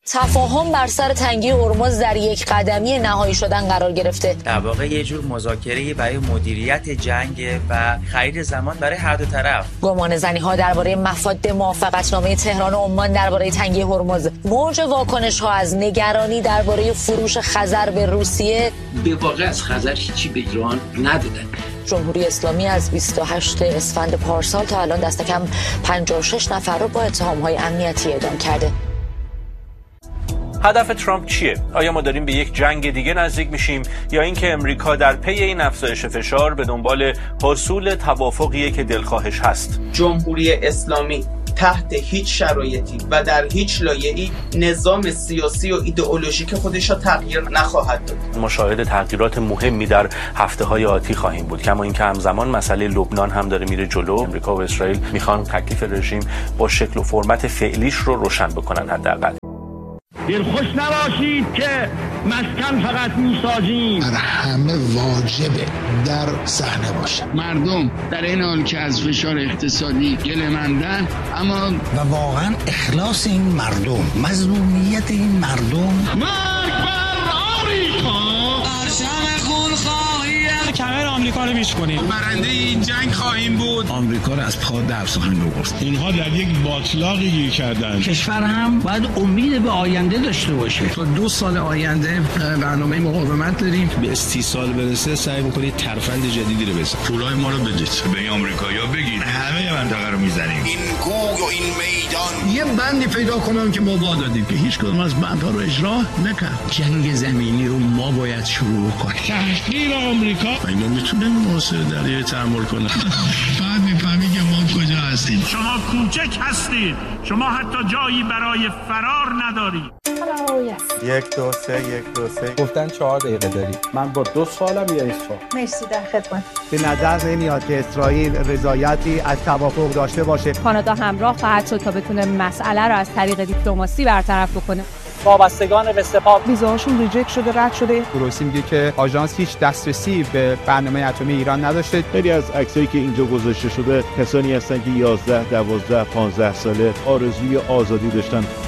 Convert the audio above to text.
تفاهم بر سر تنگی هرمز در یک قدمی نهایی شدن قرار گرفته. در واقع یه جور مذاکره برای مدیریت جنگ و خرید زمان برای هر دو طرف. گمانه‌زنی‌ها درباره مفاد موافقتنامه تهران و عمان درباره تنگی هرمز، موج واکنش‌ها از نگرانی درباره فروش خزر به روسیه. به واقع از خزر هیچی به ایران ندادن. جمهوری اسلامی از 28 اسفند پارسال تا الان دست کم 56 نفر رو با اتهام‌های امنیتی اعدام کرده. هدف ترامپ چیه؟ آیا ما داریم به یک جنگ دیگه نزدیک میشیم یا اینکه امریکا در پی این افزایش فشار به دنبال حصول توافقیه که دلخواهش هست؟ جمهوری اسلامی تحت هیچ شرایطی و در هیچ لایه‌ای نظام سیاسی و ایدئولوژیک خودش را تغییر نخواهد داد. ما شاهد تغییرات مهمی در هفته‌های آتی خواهیم بود، کما اینکه همزمان مسئله لبنان هم داره میره جلو. امریکا و اسرائیل میخوان تکلیف رژیم با شکل و فرمت فعلیش رو روشن بکنن. حداقل دلخوش نباشید که مسکن فقط میسازیم. بر همه واجبه در صحنه باشه. مردم در این حال که از فشار اقتصادی گله‌مندن، اما و واقعا اخلاص این مردم، مظلومیت این مردم. مرگ بر آمریکا! پرچم خونخواهی کمر آمریکا رو میشکنیم. برنده این جنگ خواهیم بود. آمریکا رو از پا در سخن آورد. اینها در یک باطلاقی گیر کردن. کشور هم باید امید به آینده داشته باشه. تا 2 سال آینده برنامه مقاومت داریم. به 30 سال برسه سعی می‌کنید ترفند جدیدی رو بزنید. پولای ما رو بدید به آمریکایی‌ها، بگید همه منطقه رو میزنیم. این گوی و این میدان یه بندی پیدا کنم که ما دادیم که هیچ کدوم از بندها رو اجرا نکرد. جنگ زمینی رو ما باید شروع کنیم. تحقیر آمریکا. اینا میتونه محاصره دریایی تحمل کنه. بعد میفهمی که ما کجا هستیم. شما کوچک هستید. شما حتی جایی برای فرار ندارید. 1 2 3 1 2 3 گفتن 4 دقیقه داری. من با 2 سالم یا ایستفا. مرسی، در خدمت. به نظر نمیاد که اسرائیل رضایتی از توافق داشته باشه. کانادا همراه خواهد شد تا بتونه مسئله رو از طریق دیپلماسی برطرف بکنه. وابستگان به سپاه ویزاشون ریجکت شده، رد شده. گروسی میگه که آژانس هیچ دسترسی به برنامه اتمی ایران نداشته. خیلی از عکسایی که اینجا گذاشته شده کسانی هستن که 11 12 15 ساله آرزوی آزادی داشتن.